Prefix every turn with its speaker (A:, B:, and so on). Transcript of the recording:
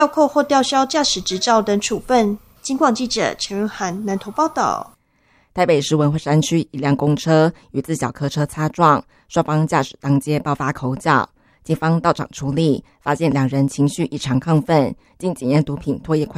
A: 吊扣或吊销驾驶执照等处分。警广记者陈润涵南投报道。
B: 台北市文华山区一辆公车与自小客车擦撞，双方驾驶当街爆发口角，警方到场处理，发现两人情绪异常亢奋，经检验毒品唾液